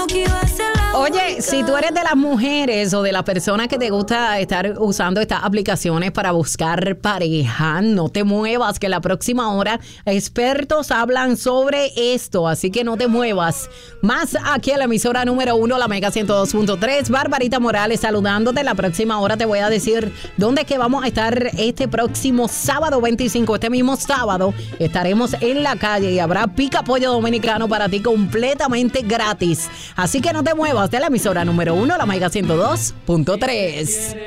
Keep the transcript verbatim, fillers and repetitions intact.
Oye, si tú eres de las mujeres o de las personas que te gusta estar usando estas aplicaciones para buscar pareja, no te muevas, que la próxima hora expertos hablan sobre esto, así que no te muevas. Más aquí en la emisora número uno, la Mega ciento dos punto tres. Barbarita Morales saludándote. La próxima hora te voy a decir dónde es que vamos a estar este próximo sábado veinticinco. Este mismo sábado estaremos en la calle y habrá pica pollo dominicano para ti completamente gratis. Así que no te muevas, de la emisora número uno, la Mega ciento dos punto tres.